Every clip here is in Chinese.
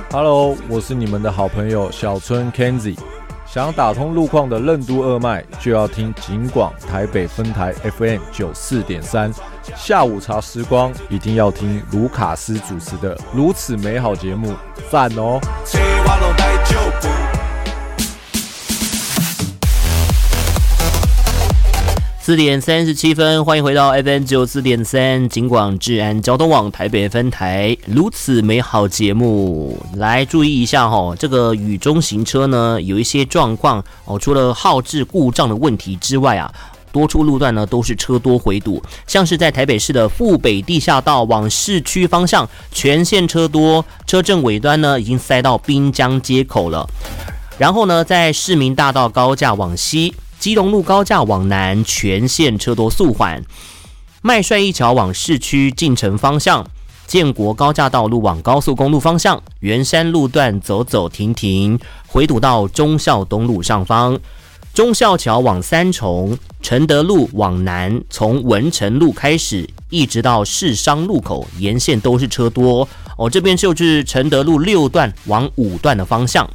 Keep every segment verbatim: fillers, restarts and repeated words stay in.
Hello， 我是你们的好朋友小春 Kenzie。想打通路况的任督二脉，就要听警广台北分台 F M 九四点三。下午茶时光，一定要听卢卡斯主持的《如此美好》节目，赞哦！ 四点三十七分，欢迎回到 F M 九四点三警广治安交通网台北分台如此美好节目。来注意一下哈，这个雨中行车呢有一些状况哦，除了号志故障的问题之外啊，多处路段呢都是车多回堵，像是在台北市的富北地下道往市区方向全线车多，车阵尾端呢已经塞到滨江街口了。然后呢，在市民大道高架往西，基隆路高架往南全线车多速缓，麦帅一桥往市区进城方向，建国高架道路往高速公路方向，圆山路段走走停停，回堵到忠孝东路上方，忠孝桥往三重，承德路往南，从文成路开始一直到市商路口，沿线都是车多哦。这边就是承德路六段往五段的方向。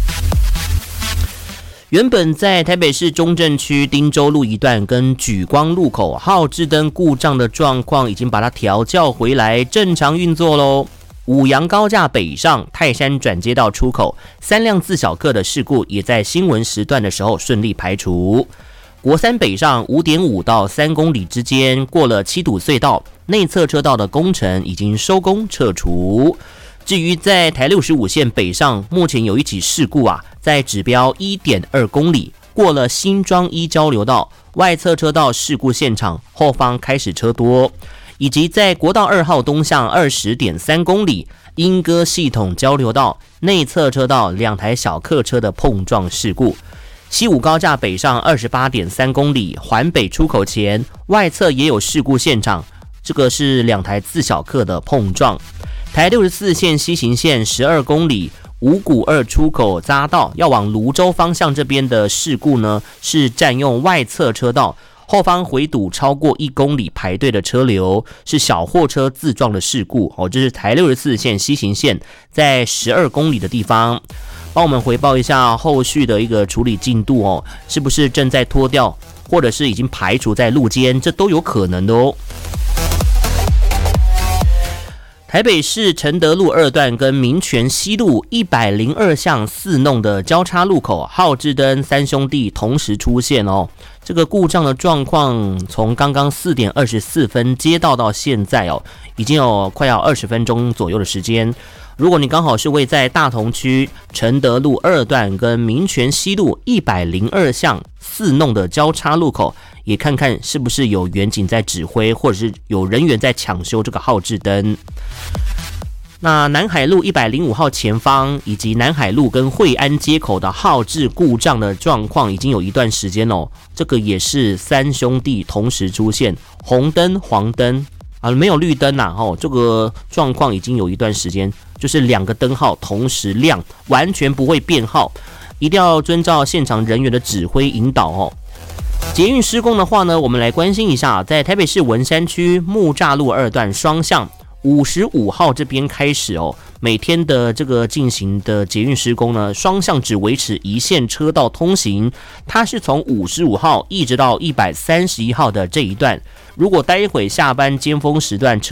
原本在台北市中正区汀州路一段跟莒光路口号志灯故障的状况，已经把它调校回来，正常运作咯。五杨高架北上泰山转接道出口，三辆自小客的事故也在新闻时段的时候顺利排除。国三北上 五点五 到三公里之间过了七堵隧道，内侧车道的工程已经收工撤除。至于在台六十五线北上，目前有一起事故啊，在指标 一点二公里过了新庄一交流道，外侧车道事故现场后方开始车多，以及在国道二号东向 二十点三公里莺歌系统交流道内侧车道两台小客车的碰撞事故。西武高架北上 二十八点三公里环北出口前，外侧也有事故现场，这个是两台自小客的碰撞。台六十四线西行线十二公里五股二出口匝道要往泸州方向这边的事故呢，是占用外侧车道，后方回堵超过一公里排队的车流，是小货车自撞的事故哦。这是台六十四线西行线在十二公里的地方，帮我们回报一下后续的一个处理进度哦，是不是正在拖掉，或者是已经排除在路肩，这都有可能的哦。台北市承德路二段跟民权西路一百零二巷四弄的交叉路口，号志灯三兄弟同时出现哦。这个故障的状况从刚刚四点二十四分接到到现在哦，已经有快要二十分钟左右的时间。如果你刚好是位在大同区承德路二段跟民权西路一百零二巷四弄的交叉路口，也看看是不是有员警在指挥，或者是有人员在抢修这个号志灯。那南海路一百零五号前方以及南海路跟惠安街口的号志故障的状况已经有一段时间哦，这个也是三兄弟同时出现，红灯黄灯啊，没有绿灯啊，哦，这个状况已经有一段时间，就是两个灯号同时亮，完全不会变号，一定要遵照现场人员的指挥引导哦。捷运施工的话呢，我们来关心一下，在台北市文山区木栅路二段双向五十五号这边开始哦，每天的这个进行的捷运施工呢，双向只维持一线车道通行，它是从五十五号一直到一百三十一号的这一段。如果待会下班尖峰时段车